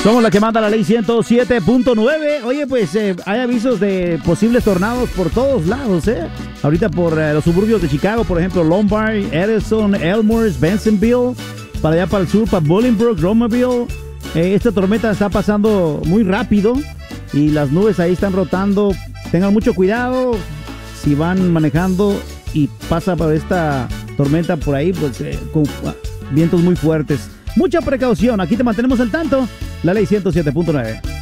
Somos la que manda la ley 107.9. Oye, pues hay avisos de posibles tornados por todos lados, ¿eh? Ahorita por los suburbios de Chicago, por ejemplo, Lombard, Edison, Elmhurst, Bensenville, para allá para el sur, para Bolingbrook, Romaville. Esta tormenta está pasando muy rápido y las nubes ahí están rotando. Tengan mucho cuidado si van manejando y pasa por esta tormenta por ahí, pues con vientos muy fuertes. Mucha precaución, aquí te mantenemos al tanto. La ley 107.9.